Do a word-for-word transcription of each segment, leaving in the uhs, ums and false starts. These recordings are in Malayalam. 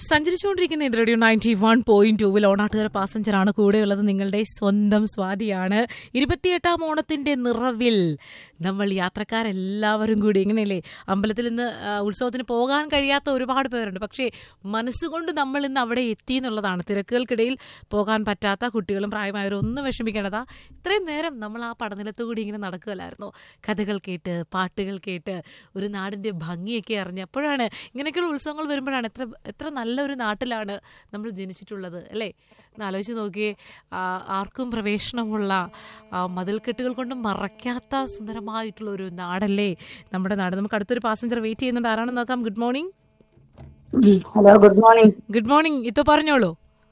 സഞ്ചരിച്ചുകൊണ്ടിരിക്കുന്ന റേഡിയോ നയൻറ്റി വൺ പോയിന്റ് ടൂവിൽ ഓണാട്ടുകാര പാസഞ്ചറാണ് കൂടെയുള്ളത്. നിങ്ങളുടെ സ്വന്തം സ്വാതിയാണ്. ഇരുപത്തിയെട്ടാം ഓണത്തിന്റെ നിറവിൽ നമ്മൾ യാത്രക്കാരെല്ലാവരും കൂടി ഇങ്ങനെയല്ലേ, അമ്പലത്തിൽ ഇന്ന് ഉത്സവത്തിന് പോകാൻ കഴിയാത്ത ഒരുപാട് പേരുണ്ട്. പക്ഷേ മനസ്സുകൊണ്ട് നമ്മൾ ഇന്ന് അവിടെ എത്തി എന്നുള്ളതാണ്. തിരക്കുകൾക്കിടയിൽ പോകാൻ പറ്റാത്ത കുട്ടികളും പ്രായമായവരും ഒന്നും വിഷമിക്കേണ്ടതാ. ഇത്രയും നേരം നമ്മൾ ആ പടനിലത്തു കൂടി ഇങ്ങനെ നടക്കുകയല്ലായിരുന്നോ, കഥകൾ കേട്ട് പാട്ടുകൾ കേട്ട് ഒരു നാടിന്റെ ഭംഗിയൊക്കെ അറിഞ്ഞ്. അപ്പോഴാണ് ഇങ്ങനെയൊക്കെയുള്ള ഉത്സവങ്ങൾ വരുമ്പോഴാണ് എത്ര എത്ര നല്ലൊരു നാട്ടിലാണ് നമ്മൾ ജനിച്ചിട്ടുള്ളത് അല്ലേ എന്ന് ആലോചിച്ച് നോക്കിയേ. ആർക്കും പ്രവേശനമുള്ള മതിൽക്കെട്ടുകൾ കൊണ്ട് മറയ്ക്കാത്ത സുന്ദരമായിട്ടുള്ള ഒരു നാടല്ലേ നമ്മുടെ നാട്. നമുക്ക് അടുത്തൊരു പാസഞ്ചർ വെയിറ്റ് ചെയ്യുന്നുണ്ട്. ആരാണെന്ന് നോക്കാം. Good morning. Hello, good morning. Good morning. ഇത്തോ പറഞ്ഞോളൂ.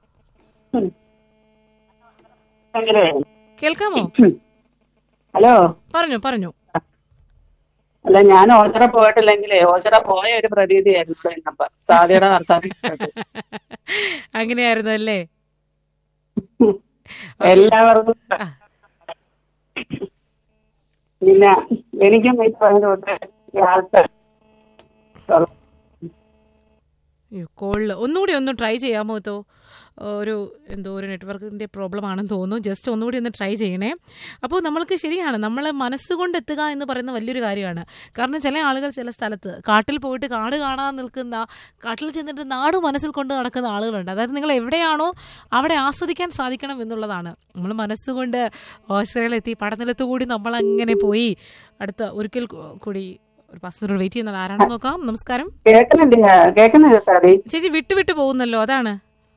കേൾക്കാമോ? ഹലോ, പറഞ്ഞു പറഞ്ഞു. അല്ല, ഞാൻ ഓച്ചറ പോയിട്ടില്ലെങ്കിലേ ഓച്ചറ പോയ ഒരു പ്രതീതിയായിരുന്നു. സാധ്യയുടെ വർത്താനം അങ്ങനെയായിരുന്നു അല്ലേ? എല്ലാവർക്കും. പിന്നെ എനിക്കും ഈ പറഞ്ഞ കോളിൽ ഒന്നുകൂടി ഒന്ന് ട്രൈ ചെയ്യാമോ? തോ ഒരു എന്തോ ഒരു നെറ്റ്വർക്കിൻ്റെ പ്രോബ്ലം ആണെന്ന് തോന്നുന്നു. ജസ്റ്റ് ഒന്നുകൂടി ഒന്ന് ട്രൈ ചെയ്യണേ. അപ്പോൾ നമ്മൾക്ക് ശരിയാണ്, നമ്മൾ മനസ്സുകൊണ്ട് എത്തുക എന്ന് പറയുന്ന വലിയൊരു കാര്യമാണ്. കാരണം ചില ആളുകൾ ചില സ്ഥലത്ത് കാട്ടിൽ പോയിട്ട് കാട് കാണാൻ നിൽക്കുന്ന, കാട്ടിൽ ചെന്നിട്ട് നാട് മനസ്സിൽ കൊണ്ട് നടക്കുന്ന ആളുകളുണ്ട്. അതായത് നിങ്ങൾ എവിടെയാണോ അവിടെ ആസ്വദിക്കാൻ സാധിക്കണം എന്നുള്ളതാണ്. നമ്മൾ മനസ്സുകൊണ്ട് ഓസ്ട്രേലിയയിലെത്തി പഠനത്തിലെത്തു കൂടി നമ്മളങ്ങനെ പോയി. അടുത്ത ഒരിക്കൽ കൂടി ഒരു പാസഞ്ചർ വെയിറ്റ് ചെയ്യുന്നത് ആരാണെന്ന് നോക്കാം. നമസ്കാരം. ചേച്ചി വിട്ടു വിട്ടു പോകുന്നല്ലോ, അതാണ്.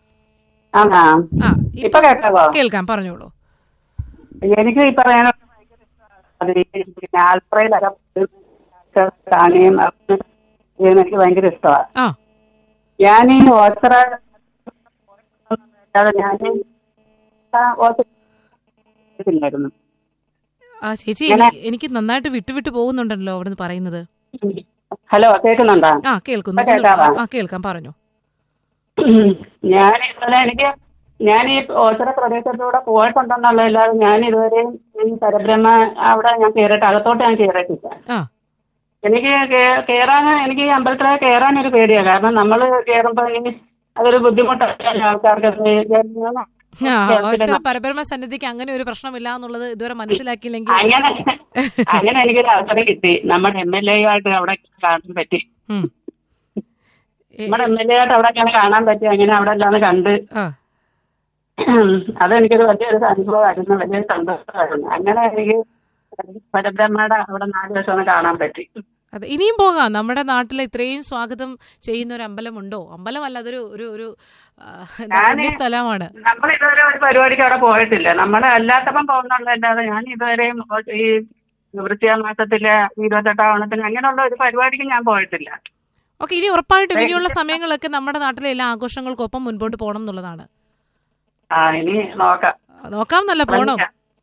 കേൾക്കാം, പറഞ്ഞോളൂ. എനിക്ക് ഈ പറയാനുള്ള എനിക്ക് ഭയങ്കര ഇഷ്ടമാണ്. ഞാൻ ഈ ഓച്ചറ ഞാൻ ആ ചേച്ചി, എനിക്ക് നന്നായിട്ട് വിട്ടു വിട്ടു പോകുന്നുണ്ടല്ലോ അവിടെ നിന്ന് പറയുന്നത്. ഹലോ, കേൾക്കുന്നുണ്ടോ? ആ കേൾക്കുന്നു. ആ കേൾക്കാം, പറഞ്ഞു. ഞാൻ ഇന്നലെ എനിക്ക് ഞാൻ ഈ ഓച്ചറ പ്രദേശത്തൂടെ പോയിട്ടുണ്ടെന്നുള്ളതല്ലാതെ ഞാൻ ഇതുവരെയും ഈ പരബ്രഹ്മ അവിടെ ഞാൻ കയറിയിട്ട് അകത്തോട്ട് ഞാൻ കയറിയിട്ടില്ല. എനിക്ക് കയറാൻ എനിക്ക് ഈ അമ്പലത്തിലേക്ക് കയറാൻ ഒരു പേടിയാണ്. കാരണം നമ്മൾ കയറുമ്പോ അതൊരു ബുദ്ധിമുട്ടാണ് ആൾക്കാർക്ക്. പരബ്രഹ്മ സന്നിധിക്ക് അങ്ങനെ ഒരു പ്രശ്നമില്ല എന്നുള്ളത് ഇതുവരെ മനസ്സിലാക്കിയില്ലെങ്കിൽ അങ്ങനെ അങ്ങനെ എനിക്കൊരു അവസരം കിട്ടി. നമ്മുടെ എം എൽ എ ആയിട്ട് അവിടെ കാണാൻ പറ്റി. നമ്മുടെ എം എൽ എ ആയിട്ട് അവിടെ കാണാൻ പറ്റി. അങ്ങനെ അവിടെ എല്ലാം കണ്ട് അതെനിക്കൊരു വലിയൊരു അനുഭവമായിരുന്നു, വലിയൊരു സന്തോഷമായിരുന്നു. അങ്ങനെ എനിക്ക് പരബ്രഹ്മയുടെ അവിടെ നാല് ദിവസം ഒന്ന് കാണാൻ പറ്റി. അതെ, ഇനിയും പോകാം. നമ്മുടെ നാട്ടിൽ ഇത്രയും സ്വാഗതം ചെയ്യുന്ന ഒരു അമ്പലമുണ്ടോ? അമ്പലമല്ല, അതൊരു ഒരു ഒരു സ്ഥലമാണ്. നമ്മൾ ഇതുവരെ ഒരു പരിപാടിക്ക് അവിടെ പോയിട്ടില്ല. നമ്മൾ അല്ലാത്തപ്പം പോകുന്നുള്ളതല്ലാതെ ഞാൻ ഇതുവരെയും ഈ വൃശ്ചിക മാസത്തിലെ ഇരുപത്തെട്ടാം ഓണത്തിന് അങ്ങനെയുള്ള ഒരു പരിപാടിക്ക് ഞാൻ പോയിട്ടില്ല. ഓക്കെ, ഇനി ഉറപ്പായിട്ടും ഇനിയുള്ള സമയങ്ങളൊക്കെ നമ്മുടെ നാട്ടിലെ എല്ലാ ആഘോഷങ്ങൾക്കൊപ്പം മുൻപോട്ട് പോകണം എന്നുള്ളതാണ്. ആ, ഇനി നോക്കാം നോക്കാം നല്ല പോണം.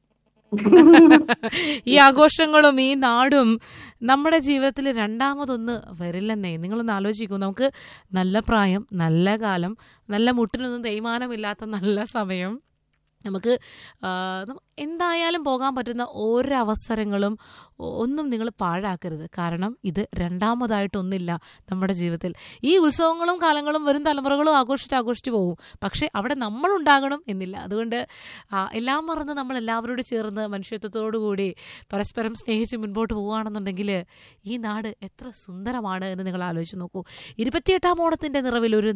ഈ ആഘോഷങ്ങളും ഈ നാടും നമ്മുടെ ജീവിതത്തിൽ രണ്ടാമതൊന്ന് വരില്ലെന്നേ. നിങ്ങളൊന്ന് ആലോചിക്കൂ. നമുക്ക് നല്ല പ്രായം, നല്ല കാലം, നല്ല മുട്ടിനൊന്നും തേയ്മാനമില്ലാത്ത നല്ല സമയം, നമുക്ക് എന്തായാലും പോകാൻ പറ്റുന്ന ഓരോ അവസരങ്ങളും ഒന്നും നിങ്ങൾ പാഴാക്കരുത്. കാരണം ഇത് രണ്ടാമതായിട്ടൊന്നില്ല നമ്മുടെ ജീവിതത്തിൽ. ഈ ഉത്സവങ്ങളും കാലങ്ങളും വരും തലമുറകളും ആഘോഷിച്ച് ആഘോഷിച്ച് പോകും. പക്ഷേ അവിടെ നമ്മളുണ്ടാകണം എന്നില്ല. അതുകൊണ്ട് എല്ലാം മറന്ന് നമ്മൾ എല്ലാവരോടും ചേർന്ന് മനുഷ്യത്വത്തോടു കൂടി പരസ്പരം സ്നേഹിച്ച് മുൻപോട്ട് പോവുകയാണെന്നുണ്ടെങ്കിൽ ഈ നാട് എത്ര സുന്ദരമാണ് എന്ന് നിങ്ങൾ ആലോചിച്ച് നോക്കൂ. ഇരുപത്തിയെട്ടാം ഓണത്തിൻ്റെ നിറവിൽ ഒരു